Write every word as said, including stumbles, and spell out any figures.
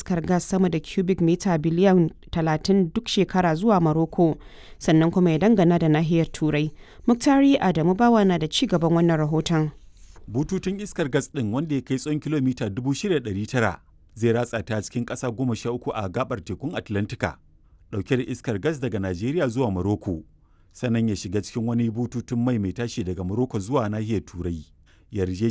iskar gas sama da cubic mita biliyan talatin duk shekara zuwa Morocco, sannan kuma ya dangana da nahiyar Turai. Muktari Adamu Bawa na da ci gaban wannan rahoton. Bututun iskar gas ɗin wanda ya kai tsawon kilomita dubu shida da ɗari tara zai ratsa ta cikin ƙasa goma sha uku a gabar tekun Atlantika, ɗauke da iskar gas daga Najeriya zuwa Morocco, sannan ya shiga cikin wani bututun mai mai tashi daga Morocco zuwa nahiyar Turai.